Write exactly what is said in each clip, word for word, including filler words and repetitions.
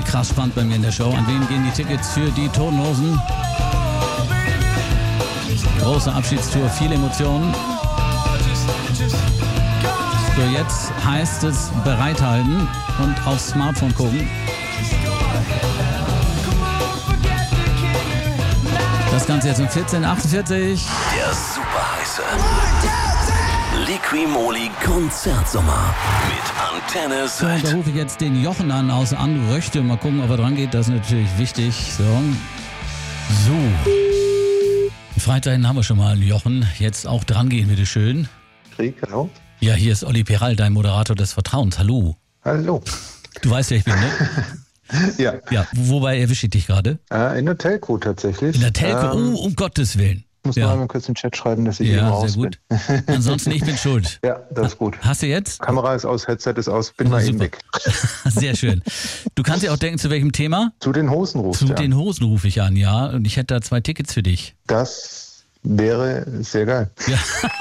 krass spannend bei mir in der Show. An wen gehen die Tickets für die Toten Hosen? Große Abschiedstour, viele Emotionen. So, jetzt heißt es bereithalten und aufs Smartphone gucken. Das Ganze jetzt um vierzehn Uhr achtundvierzig. Der superheiße Liqui-Moly Konzertsommer mit Antenne So, da Sylt. rufe ich jetzt den Jochen an aus Anröchte. Mal gucken, ob er dran geht. Das ist natürlich wichtig. So. So. Freitag haben wir schon mal Jochen. Jetzt auch dran gehen, bitteschön. Krieg, hallo? Ja, hier ist Olli Peral, dein Moderator des Vertrauens. Hallo. Hallo. Du weißt, wer ich bin, ne? Ja, Ja, wobei erwische ich dich gerade? äh, in der Telco tatsächlich. In der Telco, Ähm, oh, um Gottes Willen. muss Ja. mal einmal kurz im Chat schreiben, dass ich immer Ja, raus sehr gut. bin. Ansonsten, ich bin schuld. Ja, das ist gut. Hast du jetzt? Kamera ist aus, Headset ist aus, bin mal eben Super. weg. Sehr schön. Du kannst ja auch denken, zu welchem Thema? Zu den Hosen rufst Zu du den an. Hosen rufe ich an, ja. Und ich hätte da zwei Tickets für dich. Das wäre sehr geil. Ja.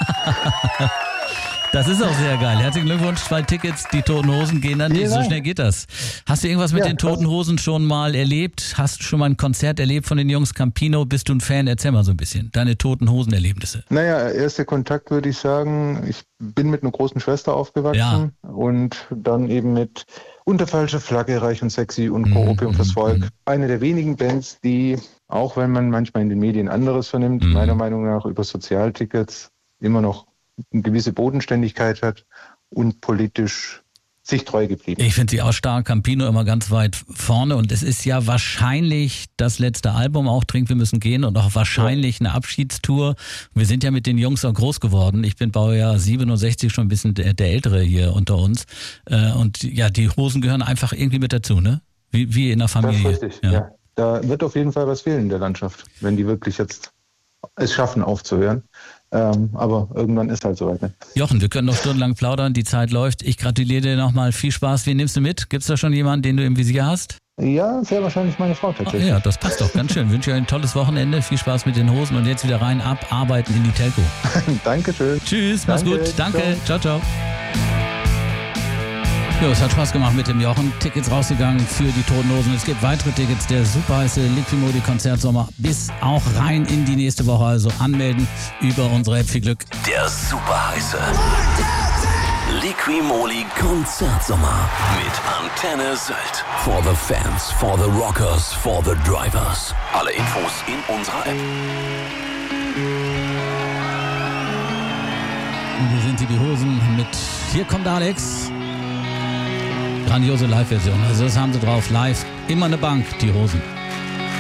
Das ist auch sehr geil. Herzlichen Glückwunsch, zwei Tickets, die Toten Hosen gehen an dich. Vielen So Dank. schnell geht das. Hast du irgendwas mit Ja, den krass. Toten Hosen schon mal erlebt? Hast du schon mal ein Konzert erlebt von den Jungs Campino? Bist du ein Fan? Erzähl mal so ein bisschen. Deine Toten Hosen-Erlebnisse. Naja, erster Kontakt würde ich sagen, ich bin mit einer großen Schwester aufgewachsen und dann eben mit Unter falscher Flagge, Reich und Sexy und Mhm, Co. Opium fürs mhm, Volk. mhm. Eine der wenigen Bands, die, auch wenn man manchmal in den Medien anderes vernimmt, Mhm. meiner Meinung nach über Sozialtickets immer noch eine gewisse Bodenständigkeit hat und politisch sich treu geblieben. Ich finde sie auch stark. Campino immer ganz weit vorne. Und es ist ja wahrscheinlich das letzte Album auch, Trink, wir müssen gehen. Und auch wahrscheinlich eine Abschiedstour. Wir sind ja mit den Jungs auch groß geworden. Ich bin Baujahr siebenundsechzig, schon ein bisschen der, der Ältere hier unter uns. Äh, Und ja, die Hosen gehören einfach irgendwie mit dazu, ne? Wie, wie in der Das Familie. ist richtig, ja. Da wird auf jeden Fall was fehlen in der Landschaft, wenn die wirklich jetzt es schaffen aufzuhören. Ähm, aber irgendwann ist halt soweit. Ne? Jochen, wir können noch stundenlang plaudern, die Zeit läuft. Ich gratuliere dir nochmal, viel Spaß. Wen nimmst du mit? Gibt's da schon jemanden, den du im Visier hast? Ja, sehr wahrscheinlich meine Frau Ach tatsächlich. ja, das passt doch ganz schön. Wünsche euch ein tolles Wochenende, viel Spaß mit den Hosen und jetzt wieder rein, abarbeiten in die Telco. Dankeschön. Tschüss, mach's Danke, gut. Danke. Ciao, ciao. Jo, es hat Spaß gemacht mit dem Jochen. Tickets rausgegangen für die Toten Hosen. Es gibt weitere Tickets. Der superheiße Liqui-Moly Konzertsommer bis auch rein in die nächste Woche. Also anmelden über unsere App. Viel Glück. Der superheiße Liqui-Moly Konzertsommer mit Antenne Sylt. For the fans, for the rockers, for the drivers. Alle Infos in unserer App. Und hier sind sie, die Hosen mit Hier kommt Alex. Grandiose Live-Version. Also das haben sie drauf. Live. Immer eine Bank, die Hosen.